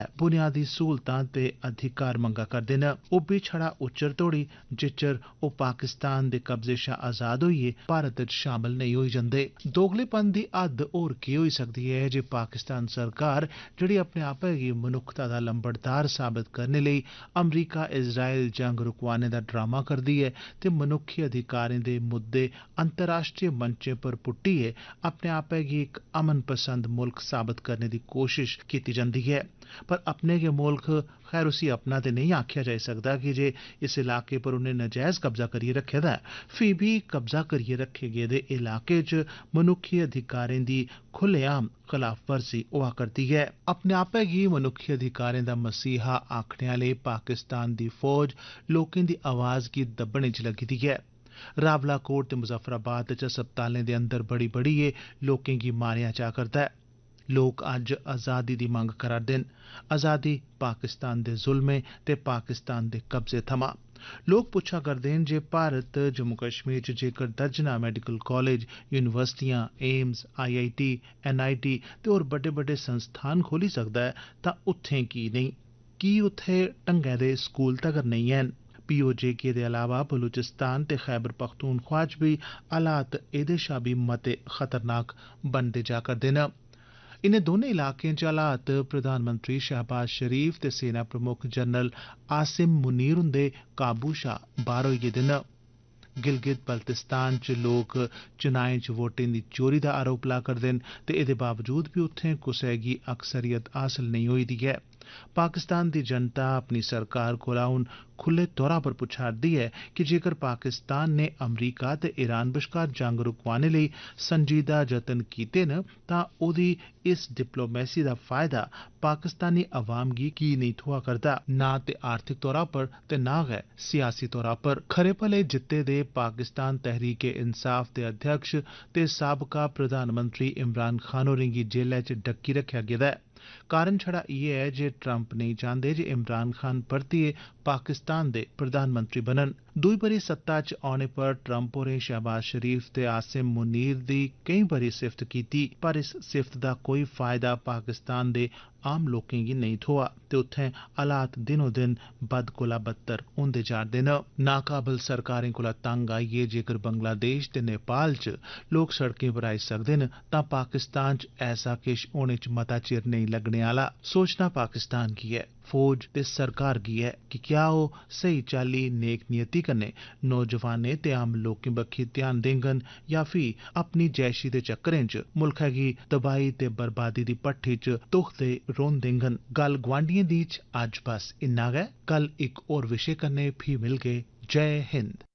बुनियादी सहूलतां ते अधिकार मंगा करदे न। ओह् बी छड़ा उच्चर तोड़ी जिच्चर ओह् पाकिस्तान दे कब्जे शा आजाद होइयै भारत च शामल नेईं होई जंदे। दोगलेपन दी हद्द होर केह् होई सकदी ऐ जे पाकिस्तान सरकार जेह्ड़ी अपने आपै गी मनुक्खता दा लंबड़दार साबत करने लेई अमरीका इजराइल जंग रुकवाने दा ड्रामा करदी ऐ ते मनुक्खी अधिकारें दे मुद्दे अंतर्राष्ट्रीय मंचें पर पुट्टियै अपने आपै गी इक अमन पसंद मुल्ख साबत करने दी कोशिश कीती जंदी ऐ। पर अपने गै मुल्ख खैर उसी अपना ते नेईं आखेआ जाई सकदा कि जे इस इलाके पर उन्नै नजैज कब्जा करियै रखे दा ऐ। फ्ही बी कब्जा करियै रखे गेदे इलाके च मनुक्खी अधिकारें दी खुल्लेआम खलाफवर्जी होआ करदी ऐ। अपने आपै गी मनुक्खी अधिकारें दा मसीहा आखने आह्ले पाकिस्तान दी फौज लोकें दी आवाज गी दब्बने च लगी दी ऐ। रावलाकोट ते मुजफ्फराबाद च अस्पतालें दे अंदर बड़ी बड़ियै लोकें गी मारेआ जा करदा ऐ। लोक अज्ज आजादी दी मंग करा'रदे न, आजादी पाकिस्तान दे जुल्में ते पाकिस्तान दे कब्जे थमां। लोक पुच्छा करदे न जे भारत जम्मू कश्मीर च जेकर दर्जना medical college, यूनिवर्सिटियां, AIIMS, IIT, NIT ते होर बड्डे बड्डे संस्थान खोली सकदा ऐ तां उत्थें की नेईं? की उत्थें ढंगै दे स्कूल तगर नेईं हैन? POJK दे अलावा बलूचिस्तान ते खैबर पख्तूनख्वा च बी हालात एह्दे शा बी मते खतरनाक बनदे जा करदे न। इनें दोनें इलाकें च हालात प्रधानमंत्री शहबाज शरीफ ते सेना प्रमुख जनरल आसिम मुनीर हुंदे काबू शा बाह्र होई गेदे न। गिलगित बल्तिस्तान च लोक चुनाएं च वोटें दी चोरी दा आरोप ला करदे न ते एह्दे बावजूद बी उत्थें कुसै गी अक्सरियत हासल नेईं होई दी ऐ। पाकिस्तान दी जनता अपनी सरकार कोला हून खुल्ले तौरा पर पुच्छा'रदी ऐ कि जेकर पाकिस्तान ने अमरीका ते ईरान बश्कार जंग रुकवाने लेई संजीदा जतन कीते न तां ओह्दी इस डिप्लोमेसी दा फायदा पाकिस्तानी अवाम गी की नेईं थ्होआ करदा, ना ते आर्थिक तौरा पर ते ना गै सियासी तौरा पर। खरे भले जित्ते दे पाकिस्तान तहरीके इंसाफ दे अध्यक्ष ते साबका प्रधानमंत्री इमरान खान होरें गी जेलै च डक्की रखेआ गेदा ऐ। कारण छड़ा इयै ऐ जे ट्रंप नेईं चांहदे जे इमरान खान परतियै पाकिस्तान दे प्रधानमंत्री बनन। दुई बारी सत्ता च औने पर ट्रंप होरें शहबाज शरीफ ते आसिम मुनीर दी केईं बारी सिफ्त कीती, पर इस सिफ्त दा कोई फायदा पाकिस्तान दे आम लोकें गी नेईं थ्होआ ते उत्थें हालात दिनो दिन बद कोला बदतर होंदे जा'रदे न। नाकाबल सरकारें कोला तंग आइयै जेकर बंगलादेश ते नेपाल च लोक सड़कें पर आई सकदे न तां पाकिस्तान च ऐसा किश होने च मता चिर नेईं लग्गने आह्ला। सोचना पाकिस्तान गी ऐ, फौज ते सरकार गी ऐ कि क्या ओह् स्हेई चाल्ली नेक नियति कन्नै नौजवानें ते आम लोकें बक्खी ध्यान देङन जां फ्ही अपनी जैशी दे चक्करें च मुल्खै गी तबाही ते बर्बादी दी भट्ठी च धुखदे रौह्न देङन। गल्ल गुआंढियें दी च अज्ज बस इन्ना गै। कल इक होर विशे कन्नै फ्ही मिलगे। जय हिंद।